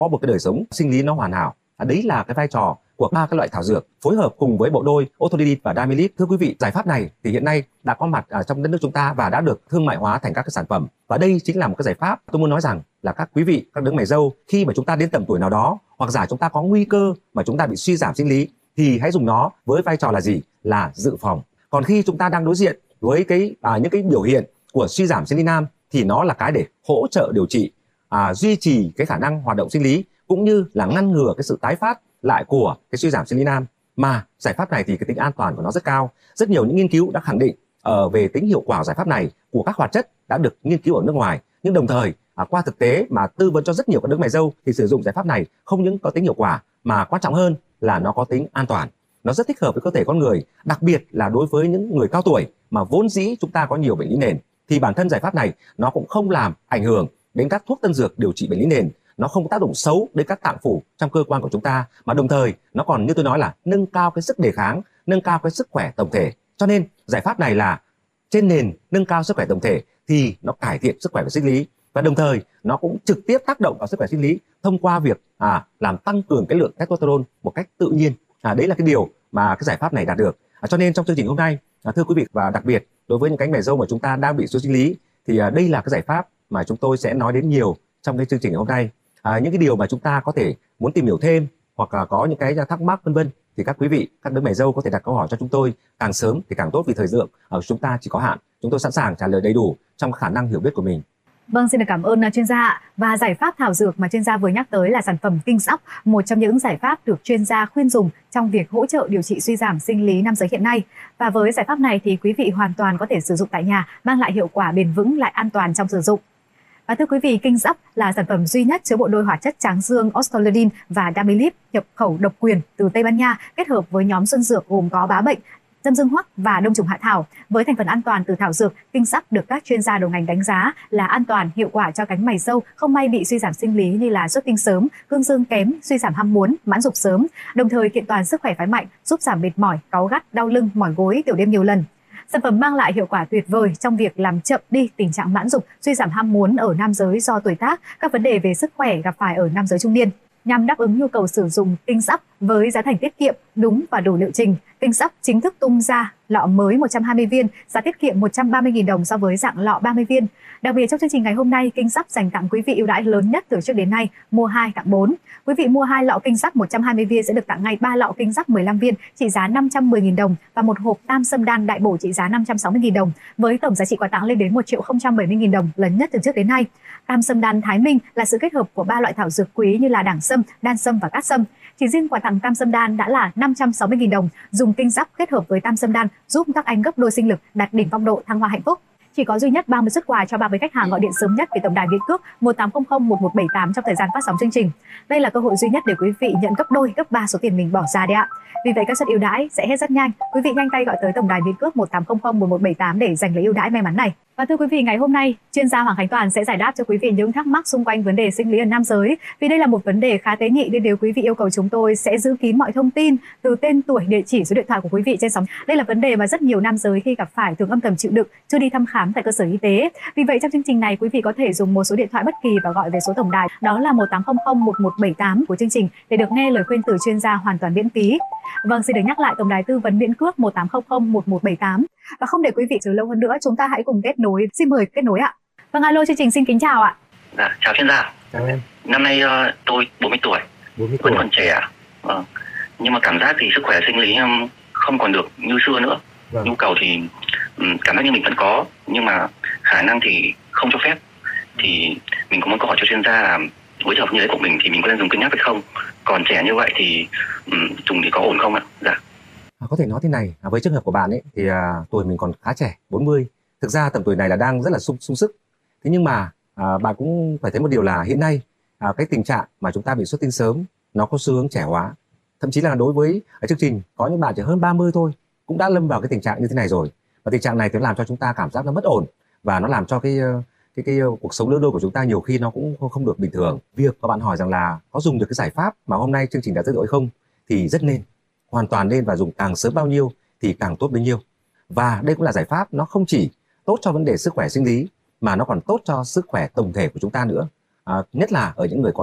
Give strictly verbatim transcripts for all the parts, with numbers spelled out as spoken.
có một cái đời sống sinh lý nó hoàn hảo. À, đấy là cái vai trò của ba cái loại thảo dược phối hợp cùng với bộ đôi Otrolidin và Dimilip. Thưa quý vị, giải pháp này thì hiện nay đã có mặt ở trong đất nước chúng ta và đã được thương mại hóa thành các cái sản phẩm. Và đây chính là một cái giải pháp tôi muốn nói rằng là các quý vị, các đấng mày râu, khi mà chúng ta đến tầm tuổi nào đó hoặc giả chúng ta có nguy cơ mà chúng ta bị suy giảm sinh lý thì hãy dùng nó với vai trò là gì? Là dự phòng. Còn khi chúng ta đang đối diện với cái à, những cái biểu hiện của suy giảm sinh lý nam thì nó là cái để hỗ trợ điều trị, à, duy trì cái khả năng hoạt động sinh lý cũng như là ngăn ngừa cái sự tái phát lại của cái suy giảm sinh lý nam. Mà giải pháp này thì cái tính an toàn của nó rất cao. Rất nhiều những nghiên cứu đã khẳng định uh, về tính hiệu quả của giải pháp này của các hoạt chất đã được nghiên cứu ở nước ngoài. Nhưng đồng thời uh, qua thực tế mà tư vấn cho rất nhiều các đấng mày râu thì sử dụng giải pháp này không những có tính hiệu quả mà quan trọng hơn là nó có tính an toàn. Nó rất thích hợp với cơ thể con người, đặc biệt là đối với những người cao tuổi mà vốn dĩ chúng ta có nhiều bệnh lý nền. Thì bản thân giải pháp này nó cũng không làm ảnh hưởng đến các thuốc tân dược điều trị bệnh lý nền. Nó không tác động xấu đến các tạng phủ trong cơ quan của chúng ta, mà đồng thời nó còn như tôi nói là nâng cao cái sức đề kháng, nâng cao cái sức khỏe tổng thể. Cho nên giải pháp này là trên nền nâng cao sức khỏe tổng thể thì nó cải thiện sức khỏe về sinh lý, và đồng thời nó cũng trực tiếp tác động vào sức khỏe sinh lý thông qua việc à, làm tăng cường cái lượng testosterone một cách tự nhiên. À, đấy là cái điều mà cái giải pháp này đạt được. À, cho nên trong chương trình hôm nay, à, thưa quý vị, và đặc biệt đối với những cánh mày râu mà chúng ta đang bị suy sinh lý thì à, đây là cái giải pháp mà chúng tôi sẽ nói đến nhiều trong cái chương trình hôm nay. À, những cái điều mà chúng ta có thể muốn tìm hiểu thêm hoặc là có những cái thắc mắc vân vân thì các quý vị, các đấng mày râu có thể đặt câu hỏi cho chúng tôi, càng sớm thì càng tốt vì thời lượng ở chúng ta chỉ có hạn. Chúng tôi sẵn sàng trả lời đầy đủ trong khả năng hiểu biết của mình. Vâng, xin được cảm ơn chuyên gia. Và giải pháp thảo dược mà chuyên gia vừa nhắc tới là sản phẩm Kings Up, một trong những giải pháp được chuyên gia khuyên dùng trong việc hỗ trợ điều trị suy giảm sinh lý nam giới hiện nay. Và với giải pháp này thì quý vị hoàn toàn có thể sử dụng tại nhà, mang lại hiệu quả bền vững lại an toàn trong sử dụng. Và thưa quý vị, Kings Up là sản phẩm duy nhất chứa bộ đôi hoạt chất tráng dương Otrolidin và Dimilip nhập khẩu độc quyền từ Tây Ban Nha, kết hợp với nhóm xuân dược gồm có bá bệnh, dâm dương hoắc và đông trùng hạ thảo. Với thành phần an toàn từ thảo dược, Kings Up được các chuyên gia đầu ngành đánh giá là an toàn, hiệu quả cho cánh mày râu không may bị suy giảm sinh lý như là xuất tinh sớm, cương dương kém, suy giảm ham muốn, mãn dục sớm, đồng thời kiện toàn sức khỏe phái mạnh, giúp giảm mệt mỏi, cáu gắt, đau lưng, mỏi gối, tiểu đêm nhiều lần. Sản phẩm mang lại hiệu quả tuyệt vời trong việc làm chậm đi tình trạng mãn dục, suy giảm ham muốn ở nam giới do tuổi tác, các vấn đề về sức khỏe gặp phải ở nam giới trung niên. Nhằm đáp ứng nhu cầu sử dụng Kings Up với giá thành tiết kiệm, đúng và đủ liệu trình, Kings Up chính thức tung ra lọ mới một trăm hai mươi viên, giá tiết kiệm một trăm ba mươi nghìn đồng so với dạng lọ ba mươi viên. Đặc biệt trong chương trình ngày hôm nay, Kings Up dành tặng quý vị ưu đãi lớn nhất từ trước đến nay, mua hai tặng bốn. Quý vị mua hai lọ Kings Up một trăm hai mươi viên sẽ được tặng ngay ba lọ Kings Up mười lăm viên trị giá năm trăm mười nghìn đồng và một hộp tam sâm đan đại bổ trị giá năm trăm sáu mươi nghìn đồng, với tổng giá trị quà tặng lên đến một triệu không trăm bảy mươi nghìn đồng, lớn nhất từ trước đến nay. Tam sâm đan Thái Minh là sự kết hợp của ba loại thảo dược quý như là đẳng sâm, đan sâm và cát sâm. Chỉ riêng quà tặng tam sâm đan đã là năm trăm sáu mươi nghìn đồng, dùng Kings Up kết hợp với tam sâm đan giúp các anh gấp đôi sinh lực, đạt đỉnh phong độ thăng hoa hạnh phúc. Chỉ có duy nhất ba mươi suất quà cho ba mươi khách hàng gọi điện sớm nhất về tổng đài Việt Cước một tám không không một một bảy tám trong thời gian phát sóng chương trình. Đây là cơ hội duy nhất để quý vị nhận gấp đôi, gấp ba số tiền mình bỏ ra đấy ạ. Vì vậy các suất ưu đãi sẽ hết rất nhanh. Quý vị nhanh tay gọi tới tổng đài Việt Cước một tám không không một một bảy tám để giành lấy ưu đãi may mắn này. Và thưa quý vị, ngày hôm nay chuyên gia Hoàng Khánh Toàn sẽ giải đáp cho quý vị những thắc mắc xung quanh vấn đề sinh lý ở nam giới. Vì đây là một vấn đề khá tế nhị nên nếu quý vị yêu cầu chúng tôi sẽ giữ kín mọi thông tin từ tên tuổi, địa chỉ, số điện thoại của quý vị trên sóng. Đây là vấn đề mà rất nhiều nam giới khi gặp phải thường âm thầm chịu đựng, chưa đi thăm khám tại cơ sở y tế. Vì vậy trong chương trình này quý vị có thể dùng một số điện thoại bất kỳ và gọi về số tổng đài đó là một tám không không một một bảy tám của chương trình để được nghe lời khuyên từ chuyên gia hoàn toàn miễn phí. Vâng, xin được nhắc lại tổng đài tư vấn miễn cước một tám không không một một bảy tám. Và không để quý vị chờ lâu hơn nữa, chúng ta hãy cùng kết nối. Xin mời kết nối ạ. Vâng, alo, chương trình xin kính chào ạ. Dạ, chào chuyên gia. Chào em. Năm nay uh, tôi bốn mươi tuổi, bốn mươi tuổi. vẫn còn trẻ. Vâng. Nhưng mà cảm giác thì sức khỏe sinh lý um, không còn được như xưa nữa. Vâng. Nhu cầu thì um, cảm giác như mình vẫn có, nhưng mà khả năng thì không cho phép. Thì mình có một câu hỏi cho chuyên gia là với trường hợp như thế của mình thì mình có nên dùng cân nhắc hay không? Còn trẻ như vậy thì um, dùng thì có ổn không ạ? Dạ. À, có thể nói thế này, à, với trường hợp của bạn ấy thì à, tuổi mình còn khá trẻ, bốn mươi. Thực ra tầm tuổi này là đang rất là sung, sung sức. Thế nhưng mà à, bạn cũng phải thấy một điều là hiện nay à, cái tình trạng mà chúng ta bị xuất tinh sớm nó có xu hướng trẻ hóa. Thậm chí là đối với ở chương trình có những bạn chỉ hơn ba mươi thôi cũng đã lâm vào cái tình trạng như thế này rồi. Và tình trạng này thì nó làm cho chúng ta cảm giác nó bất ổn và nó làm cho cái cái cái cuộc sống lứa đôi của chúng ta nhiều khi nó cũng không được bình thường. Việc mà bạn hỏi rằng là có dùng được cái giải pháp mà hôm nay chương trình đã giới thiệu hay không thì rất nên, hoàn toàn nên, và dùng càng sớm bao nhiêu thì càng tốt bấy nhiêu. Và đây cũng là giải pháp nó không chỉ tốt cho vấn đề sức khỏe sinh lý mà nó còn tốt cho sức khỏe tổng thể của chúng ta nữa, à, nhất là ở những người có tuổi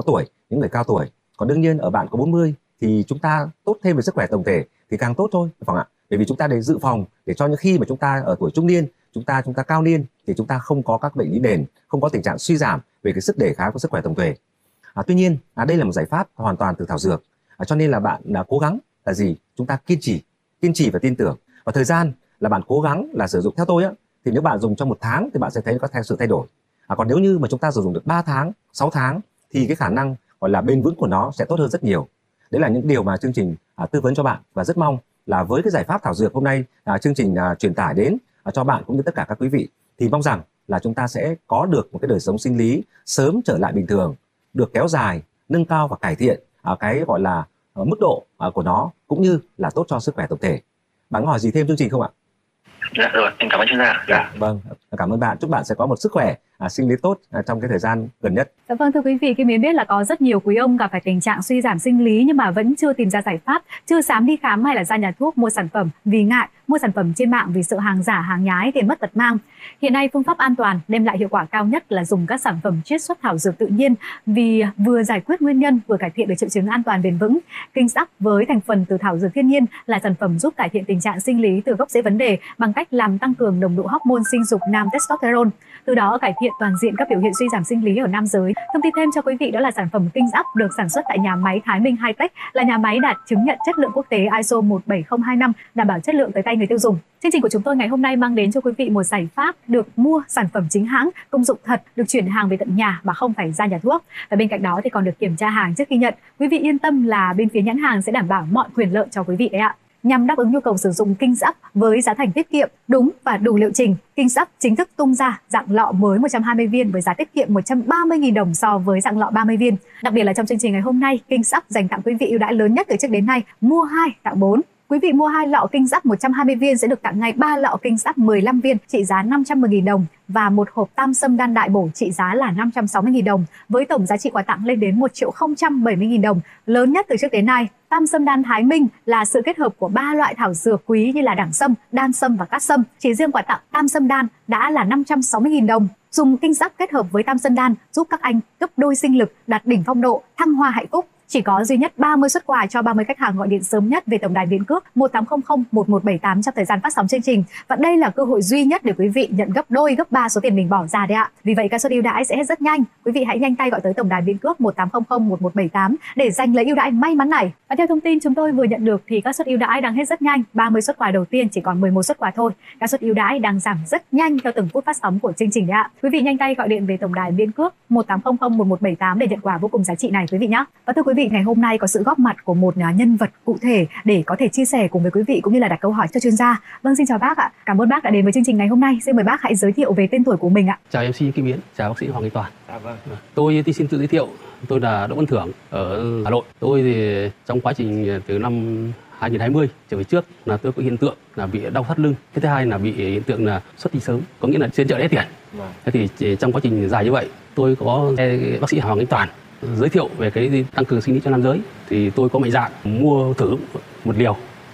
những người cao tuổi. Còn đương nhiên ở bạn có bốn mươi thì chúng ta tốt thêm về sức khỏe tổng thể thì càng tốt thôi, phải không ạ? Bởi vì chúng ta để dự phòng để cho những khi mà chúng ta ở tuổi trung niên, chúng ta chúng ta cao niên thì chúng ta không có các bệnh lý nền, không có tình trạng suy giảm về cái sức đề kháng và sức khỏe tổng thể. À, tuy nhiên à, đây là một giải pháp hoàn toàn từ thảo dược, à, cho nên là bạn đã cố gắng là gì? Chúng ta kiên trì, kiên trì và tin tưởng. Và thời gian là bạn cố gắng là sử dụng theo tôi á, thì nếu bạn dùng trong một tháng thì bạn sẽ thấy có thay sự thay đổi. À, còn nếu như mà chúng ta sử dụng được ba tháng, sáu tháng thì cái khả năng gọi là bền vững của nó sẽ tốt hơn rất nhiều. Đấy là những điều mà chương trình à, tư vấn cho bạn, và rất mong là với cái giải pháp thảo dược hôm nay à, chương trình à, truyền tải đến à, cho bạn cũng như tất cả các quý vị, thì mong rằng là chúng ta sẽ có được một cái đời sống sinh lý sớm trở lại bình thường, được kéo dài, nâng cao và cải thiện à, cái gọi là à, mức độ à, của nó, cũng như là tốt cho sức khỏe tổng thể. Bạn có hỏi gì thêm chương trình không ạ? Dạ rồi, em cảm ơn chuyên gia. Dạ. Vâng, cảm ơn bạn. Chúc bạn sẽ có một sức khỏe à, sinh lý tốt à, trong cái thời gian gần nhất. Dạ vâng, thưa quý vị, Kim Yến biết là có rất nhiều quý ông gặp phải tình trạng suy giảm sinh lý nhưng mà vẫn chưa tìm ra giải pháp, chưa dám đi khám hay là ra nhà thuốc mua sản phẩm vì ngại mua sản phẩm trên mạng vì sợ hàng giả, hàng nhái, tiền mất tật mang. Hiện nay phương pháp an toàn đem lại hiệu quả cao nhất là dùng các sản phẩm chiết xuất thảo dược tự nhiên, vì vừa giải quyết nguyên nhân vừa cải thiện được triệu chứng an toàn bền vững. Kinh Up với thành phần từ thảo dược thiên nhiên là sản phẩm giúp cải thiện tình trạng sinh lý từ gốc rễ vấn đề bằng cách làm tăng cường nồng độ hormone sinh dục nam testosterone, từ đó cải thiện toàn diện các biểu hiện suy giảm sinh lý ở nam giới. Thông tin thêm cho quý vị đó là sản phẩm Kinh Up được sản xuất tại nhà máy Thái Minh Hi-Tech, là nhà máy đạt chứng nhận chất lượng quốc tế i ét o một bảy không hai năm, đảm bảo chất lượng tới tay người tiêu dùng. Chương trình của chúng tôi ngày hôm nay mang đến cho quý vị một giải pháp được mua sản phẩm chính hãng, công dụng thật, được chuyển hàng về tận nhà mà không phải ra nhà thuốc. Và bên cạnh đó thì còn được kiểm tra hàng trước khi nhận. Quý vị yên tâm là bên phía nhãn hàng sẽ đảm bảo mọi quyền lợi cho quý vị đấy ạ. Nhằm đáp ứng nhu cầu sử dụng Kinh Up với giá thành tiết kiệm, đúng và đủ liệu trình, Kinh Up chính thức tung ra dạng lọ mới một trăm hai mươi viên với giá tiết kiệm một trăm ba mươi nghìn đồng so với dạng lọ ba mươi viên. Đặc biệt là trong chương trình ngày hôm nay, Kinh Up dành tặng quý vị ưu đãi lớn nhất từ trước đến nay, mua hai tặng bốn. Quý vị mua hai lọ Kinh Up một trăm hai mươi viên sẽ được tặng ngay ba lọ Kinh Up mười lăm viên trị giá năm trăm mười nghìn đồng và một hộp tam sâm đan đại bổ trị giá là năm trăm sáu mươi nghìn đồng, với tổng giá trị quà tặng lên đến một triệu không trăm bảy mươi nghìn đồng, lớn nhất từ trước đến nay. Tam sâm đan Thái Minh là sự kết hợp của ba loại thảo dược quý như là đẳng sâm, đan sâm và cát sâm. Chỉ riêng quà tặng tam sâm đan đã là năm trăm sáu mươi nghìn đồng. Dùng Kinh Up kết hợp với tam sâm đan giúp các anh gấp đôi sinh lực, đạt đỉnh phong độ, thăng hoa hạnh phúc. Chỉ có duy nhất ba mươi suất quà cho ba mươi khách hàng gọi điện sớm nhất về tổng đài Biên Cước một tám không không một một bảy tám trong thời gian phát sóng chương trình. Và đây là cơ hội duy nhất để quý vị nhận gấp đôi, gấp ba số tiền mình bỏ ra đấy ạ. Vì vậy các suất ưu đãi sẽ hết rất nhanh. Quý vị hãy nhanh tay gọi tới tổng đài Biên Cước một tám không không một một bảy tám để giành lấy ưu đãi may mắn này. Và theo thông tin chúng tôi vừa nhận được thì các suất ưu đãi đang hết rất nhanh. ba mươi suất quà đầu tiên chỉ còn mười một suất quà thôi. Các suất ưu đãi đang giảm rất nhanh theo từng phút phát sóng của chương trình đấy ạ. Quý vị nhanh tay gọi điện về tổng đài Biên Cước một tám không không một một bảy tám để nhận quà vô cùng giá trị này quý vị nhé. Và thưa quý vị, ngày hôm nay có sự góp mặt của một nhân vật cụ thể để có thể chia sẻ cùng với quý vị cũng như là đặt câu hỏi cho chuyên gia. Vâng, xin chào bác ạ. Cảm ơn bác đã đến với chương trình ngày hôm nay. Xin mời bác hãy giới thiệu về tên tuổi của mình ạ. Chào em xê Kim Yến, chào bác sĩ Hoàng Anh Toàn. Dạ vâng. Tôi thì xin tự giới thiệu, tôi là Đỗ Văn Thưởng ở Hà Nội. Tôi thì trong quá trình từ năm hai nghìn không trăm hai mươi trở về trước là tôi có hiện tượng là bị đau thắt lưng. Cái thứ hai là bị hiện tượng là xuất tinh sớm, có nghĩa là trên chợ đế tiền. Vâng. Thế thì trong quá trình dài như vậy, tôi có nghe bác sĩ Hoàng Anh Toàn giới thiệu về cái tăng cường sinh lý cho nam giới, thì tôi có mạnh dạn mua thử một liều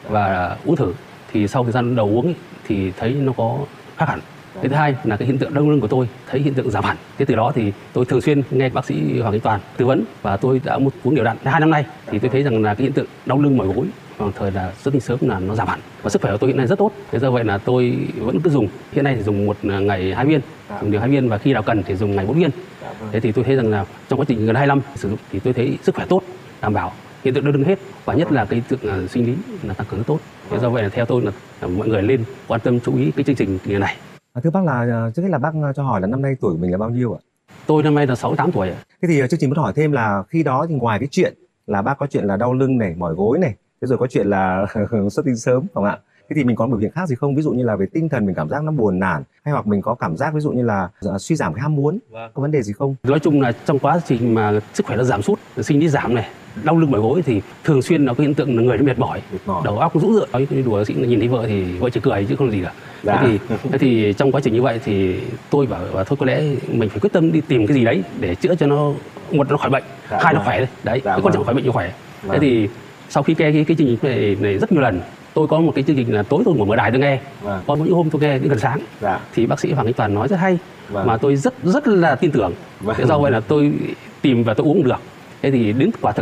và uống thử. Thì sau thời gian đầu uống ấy, thì thấy nó có khác hẳn. Cái thứ hai là cái hiện tượng đau lưng của tôi thấy hiện tượng giảm hẳn. Thế từ đó thì tôi thường xuyên nghe bác sĩ Hoàng Anh Toàn tư vấn và tôi đã uống đều đặn hai năm nay, thì tôi thấy rằng là cái hiện tượng đau lưng mỏi gối vào thời là xuất tinh sớm là nó giảm hẳn và sức khỏe của tôi hiện nay rất tốt. Thế do vậy là tôi vẫn cứ dùng, hiện nay thì dùng một ngày hai viên, dùng liều hai viên và khi nào cần thì dùng ngày bốn viên. Thế thì tôi thấy rằng là trong quá trình gần hai năm sử dụng thì tôi thấy sức khỏe tốt, đảm bảo hiện tượng đau lưng hết, và nhất là cái hiện tượng uh, sinh lý là tăng cường rất tốt. Thế do vậy là theo tôi là, là mọi người lên quan tâm chú ý cái chương trình như này. À, thưa bác, là trước hết là bác cho hỏi là năm nay tuổi của mình là bao nhiêu ạ? Tôi năm nay là sáu mươi tám tuổi. Thế thì chương trình muốn hỏi thêm là khi đó thì ngoài cái chuyện là bác có chuyện là đau lưng này, mỏi gối này, thế rồi có chuyện là xuất tinh sớm, phải không ạ? Thế thì mình có biểu hiện khác gì không? Ví dụ như là về tinh thần mình cảm giác nó buồn nản, hay hoặc mình có cảm giác ví dụ như là suy giảm cái ham muốn, vâng. Có vấn đề gì không? Nói chung là trong quá trình mà sức khỏe nó giảm sút, sinh lý giảm này, đau lưng mỏi gối thì thường xuyên nó có hiện tượng là người nó mệt mỏi, mỏi. Đầu óc rũ rượi. Nói cái đùa sĩ nhìn thấy vợ thì vợ chỉ cười chứ không gì cả. Dạ. Thế thì thế thì trong quá trình như vậy thì tôi bảo và thôi có lẽ mình phải quyết tâm đi tìm cái gì đấy để chữa cho nó, một nó khỏi bệnh, dạ, hai nó khỏe đấy. Đấy, dạ, cái quan trọng khỏi bệnh cho khỏe. Dạ. Thế thì sau khi nghe cái, cái chương trình này, này rất nhiều lần, tôi có một cái chương trình là tối tôi mở đài tôi nghe, vâng. Có những hôm tôi nghe đến gần sáng, dạ. Thì bác sĩ Hoàng Anh Toàn nói rất hay, vâng. Mà tôi rất rất là tin tưởng, vâng. Thế do vậy là tôi tìm và tôi uống được. Thế thì đến quả thực